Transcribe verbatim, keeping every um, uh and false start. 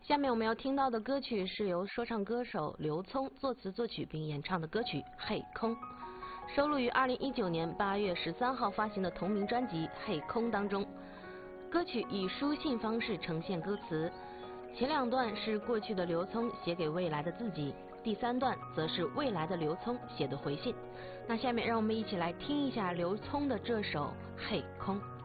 下面我们要听到的歌曲是由说唱歌手刘聪作词作曲并演唱的歌曲《黑空》，收录于二零一九年八月十三号发行的同名专辑《黑空》当中。歌曲以书信方式呈现歌词，前两段是过去的刘聪写给未来的自己，第三段则是未来的刘聪写的回信。那下面让我们一起来听一下刘聪的这首《黑空》。